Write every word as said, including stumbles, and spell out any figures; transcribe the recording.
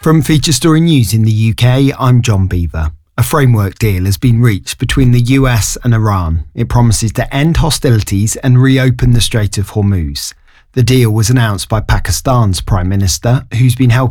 From Feature Story News in the U K, I'm John Beaver. A framework deal has been reached between the U S and Iran. It promises to end hostilities and reopen the Strait of Hormuz. The deal was announced by Pakistan's Prime Minister, who's been helping